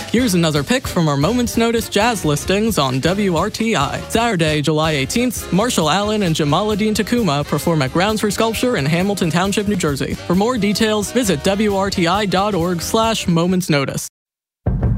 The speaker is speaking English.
Here's another pick from our Moment's Notice jazz listings on WRTI. Saturday, July 18th, Marshall Allen and Jamaluddin Takuma perform at Grounds for Sculpture in Hamilton Township, New Jersey. For more details, visit WRTI.org/momentsnotice.